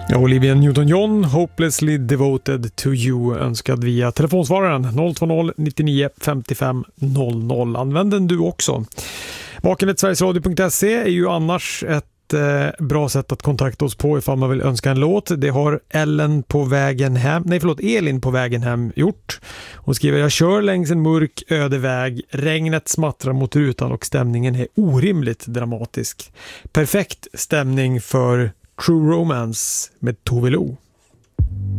Ja, Olivia Newton-John, Hopelessly Devoted to You, önskad via telefonsvararen 020 99 55 00. Använd den du också. Vakenhetsverigesradio.se är ju annars ett bra sätt att kontakta oss på ifall man vill önska en låt. Det har Elin på vägen hem gjort. Hon skriver: jag kör längs en mörk öde väg, regnet smattrar mot rutan och stämningen är orimligt dramatisk. Perfekt stämning för True Romance med Tove Lo.